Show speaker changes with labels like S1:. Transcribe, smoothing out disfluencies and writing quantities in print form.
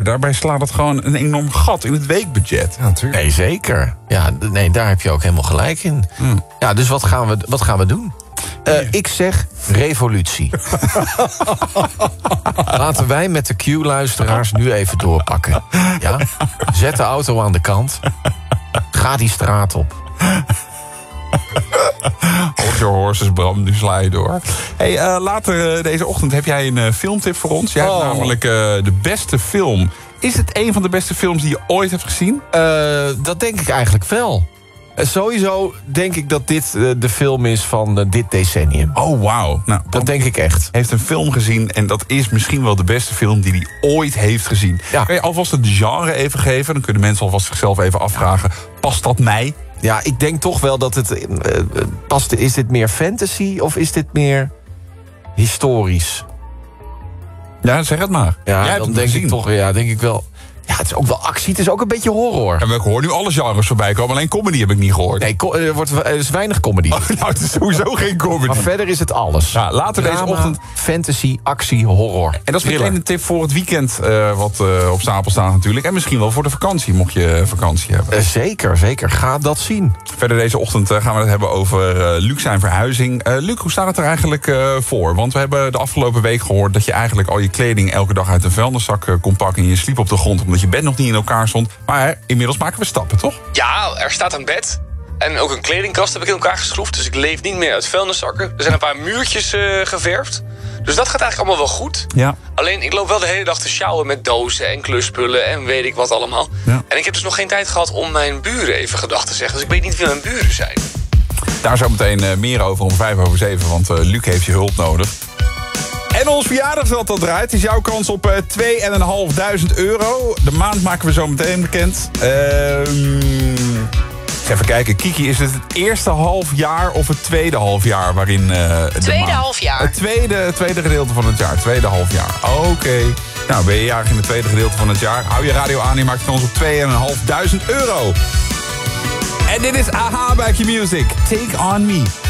S1: daarbij slaat het gewoon een enorm gat in het weekbudget.
S2: Ja, natuurlijk.
S3: Nee, zeker. Ja, nee, daar heb je ook helemaal gelijk in. Ja, dus wat gaan we doen? Ik zeg revolutie. Laten wij met de Q-luisteraars nu even doorpakken. Ja? Zet de auto aan de kant. Ga die straat op.
S1: Hold your horses, Bram, nu sla je door. Hey, later deze ochtend heb jij een filmtip voor ons. Jij hebt namelijk de beste film. Is het een van de beste films die je ooit hebt gezien?
S3: Dat denk ik eigenlijk wel. Sowieso denk ik dat dit de film is van dit decennium.
S1: Oh, wauw. Nou,
S3: Dat denk ik echt.
S1: heeft een film gezien en dat is misschien wel de beste film die hij ooit heeft gezien.
S3: Ja.
S1: Kan je alvast het genre even geven? Dan kunnen mensen alvast zichzelf even afvragen. Past dat mij?
S3: Ja, ik denk toch wel dat het past. Is dit meer fantasy of is dit meer historisch?
S1: Ja, zeg het maar. Jij
S3: Ja,
S1: hebt
S3: dan
S1: hem
S3: denk
S1: gezien.
S3: ik toch, ja, denk ik wel. Ja, het is ook wel actie, het is ook een beetje horror.
S1: En ik hoor nu alle genres voorbij komen, alleen comedy heb ik niet gehoord.
S3: Nee, er is weinig comedy.
S1: Nou, het is sowieso geen comedy.
S3: Maar verder is het alles.
S1: Ja, later deze
S3: Drama,
S1: ochtend.
S3: fantasy, actie, horror.
S1: En dat is
S3: Thriller.
S1: meteen een tip voor het weekend wat op stapel staat natuurlijk. En misschien wel voor de vakantie, mocht je vakantie hebben.
S3: Zeker. Ga dat zien.
S1: Verder deze ochtend gaan we het hebben over Luc zijn verhuizing. Luc, hoe staat het er eigenlijk voor? Want we hebben de afgelopen week gehoord dat je eigenlijk al je kleding elke dag uit een vuilniszak kon pakken. En je sliep op de grond omdat je bed nog niet in elkaar stond. Maar inmiddels maken we stappen, toch?
S4: Ja, er staat een bed. En ook een kledingkast heb ik in elkaar geschroefd. Dus ik leef niet meer uit vuilniszakken. Er zijn een paar muurtjes geverfd. Dus dat gaat eigenlijk allemaal wel goed.
S1: Ja.
S4: Alleen, ik loop wel de hele dag te sjouwen met dozen en klusspullen en weet ik wat allemaal.
S1: Ja.
S4: En ik heb dus nog geen tijd gehad om mijn buren even gedag te zeggen. Dus ik weet niet wie mijn buren zijn.
S1: Daar zo meteen meer over om 7:05, want Luc heeft je hulp nodig. En ons verjaardagsrad dat draait. Het is jouw kans op €2.500. De maand maken we zo meteen bekend. Even kijken, Kiki, is het eerste halfjaar of het tweede halfjaar waarin...
S5: Tweede halfjaar.
S1: Het tweede gedeelte van het jaar, tweede halfjaar. Oké. Nou, ben je jarig in het tweede gedeelte van het jaar. Hou je radio aan en je maakt kans op €2.500. En dit is AHA bij Q-Music. Take On Me.